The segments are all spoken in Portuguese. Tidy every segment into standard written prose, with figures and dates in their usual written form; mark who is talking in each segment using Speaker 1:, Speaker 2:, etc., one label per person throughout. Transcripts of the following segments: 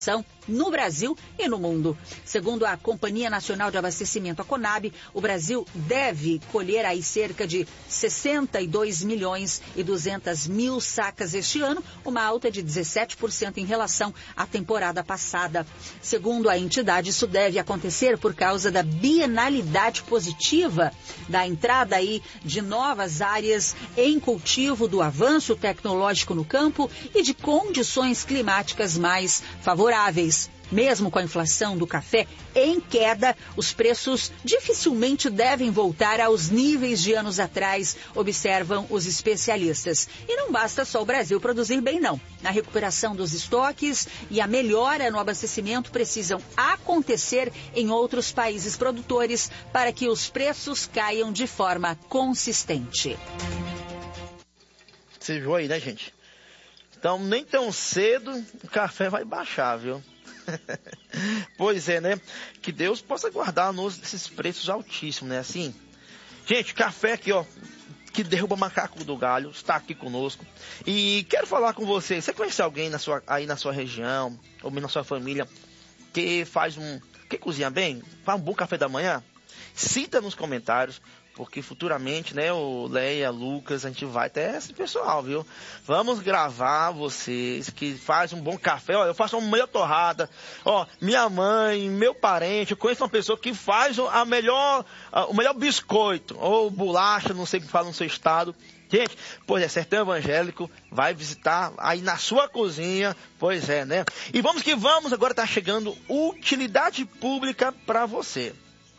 Speaker 1: no Brasil e no mundo. Segundo a Companhia Nacional de Abastecimento, a Conab, o Brasil deve colher aí cerca de 62.200.000 sacas este ano, uma alta de 17% em relação à temporada passada. Segundo a entidade, isso deve acontecer por causa da bienalidade positiva, da entrada aí de novas áreas em cultivo, do avanço tecnológico no campo e de condições climáticas mais favoráveis. Mesmo com a inflação do café em queda, os preços dificilmente devem voltar aos níveis de anos atrás, observam os especialistas. E não basta só o Brasil produzir bem, não. A recuperação dos estoques e a melhora no abastecimento precisam acontecer em outros países produtores para que os preços caiam de forma consistente.
Speaker 2: Você viu aí, né, gente? Então, nem tão cedo o café vai baixar, viu? Pois é, né? Que Deus possa guardar-nos desses preços altíssimos, né? Assim, gente, café aqui, ó, que derruba macaco do galho, está aqui conosco. E quero falar com você. Você conhece alguém aí na sua região, ou na sua família, que que cozinha bem? Faz um bom café da manhã? Cita nos comentários. Porque futuramente, né, o Leia, Lucas, a gente vai até esse pessoal, viu? Vamos gravar vocês que fazem um bom café. Ó, eu faço uma melhor torrada. Ó, minha mãe, meu parente, eu conheço uma pessoa que faz o melhor biscoito. Ou bolacha, não sei o que fala no seu estado. Gente, pois é, Sertão Evangélico vai visitar aí na sua cozinha. Pois é, né? E vamos que vamos, agora tá chegando utilidade pública para você.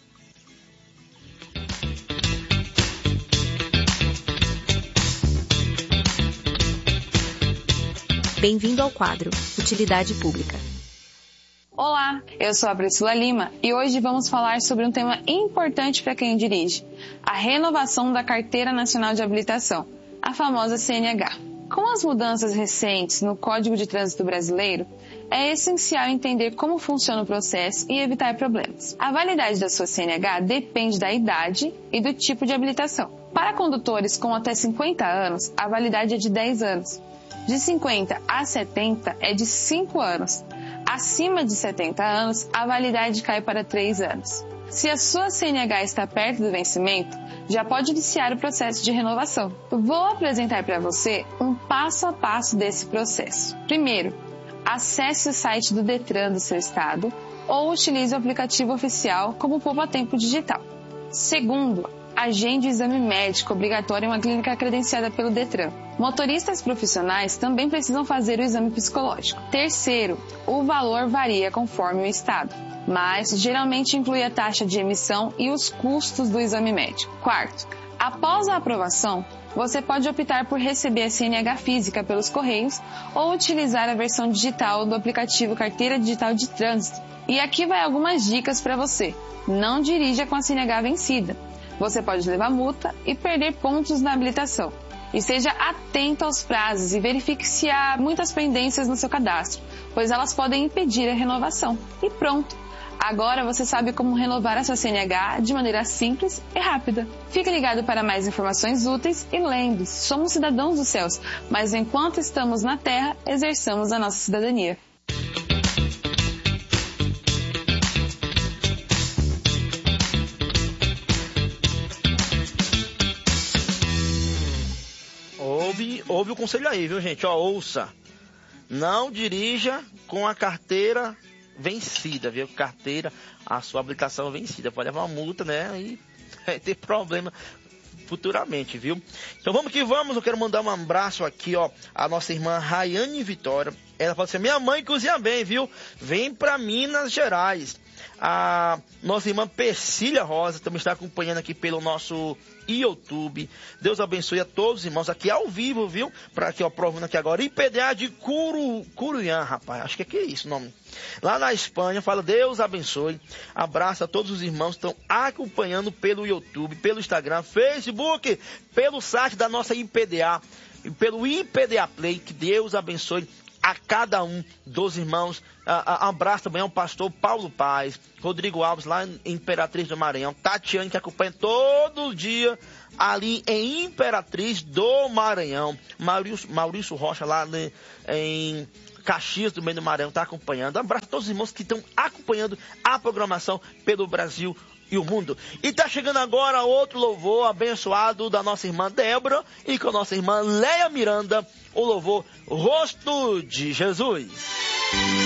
Speaker 3: Bem-vindo ao quadro Utilidade Pública.
Speaker 4: Olá, eu sou a Priscila Lima e hoje vamos falar sobre um tema importante para quem dirige, a renovação da Carteira Nacional de Habilitação, a famosa CNH. Com as mudanças recentes no Código de Trânsito Brasileiro, é essencial entender como funciona o processo e evitar problemas. A validade da sua CNH depende da idade e do tipo de habilitação. Para condutores com até 50 anos, a validade é de 10 anos. De 50 a 70 é de 5 anos. Acima de 70 anos, a validade cai para 3 anos. Se a sua CNH está perto do vencimento, já pode iniciar o processo de renovação. Vou apresentar para você um passo a passo desse processo. Primeiro, acesse o site do Detran do seu estado ou utilize o aplicativo oficial como Poupa Tempo Digital. Segundo, agende o exame médico obrigatório em uma clínica credenciada pelo Detran. Motoristas profissionais também precisam fazer o exame psicológico. Terceiro, o valor varia conforme o estado, mas geralmente inclui a taxa de emissão e os custos do exame médico. Quarto, após a aprovação, você pode optar por receber a CNH física pelos correios ou utilizar a versão digital do aplicativo Carteira Digital de Trânsito. E aqui vai algumas dicas para você. Não dirija com a CNH vencida. Você pode levar multa e perder pontos na habilitação. E seja atento aos prazos e verifique se há muitas pendências no seu cadastro, pois elas podem impedir a renovação. E pronto! Agora você sabe como renovar a sua CNH de maneira simples e rápida. Fique ligado para mais informações úteis e lembre-se, somos cidadãos dos céus, mas enquanto estamos na terra, exerçamos a nossa cidadania.
Speaker 2: Ouve o conselho aí, viu, gente? Ó, ouça. Não dirija com a carteira vencida, viu? A sua habilitação vencida. Pode levar uma multa, né? E vai ter problema futuramente, viu? Então vamos que vamos. Eu quero mandar um abraço aqui, ó, a nossa irmã Rayane Vitória. Ela fala assim: minha mãe cozinha bem, viu? Vem pra Minas Gerais. A nossa irmã Persília Rosa também está acompanhando aqui pelo nosso YouTube. Deus abençoe a todos os irmãos aqui ao vivo, viu? Para aqui, ó, provando aqui agora. IPDA de Curunhã, rapaz. Acho que é isso o nome. Lá na Espanha, fala Deus abençoe. Abraço a todos os irmãos que estão acompanhando pelo YouTube, pelo Instagram, Facebook, pelo site da nossa IPDA, pelo IPDA Play. Que Deus abençoe a cada um dos irmãos. Abraço também ao pastor Paulo Paz, Rodrigo Alves lá em Imperatriz do Maranhão, Tatiane que acompanha todo dia ali em Imperatriz do Maranhão, Maurício Rocha lá em Caxias do Meio do Maranhão está acompanhando. Um abraço a todos os irmãos que estão acompanhando a programação pelo Brasil e o mundo. E está chegando agora outro louvor abençoado da nossa irmã Débora e com a nossa irmã Leia Miranda, o louvor Rosto de Jesus.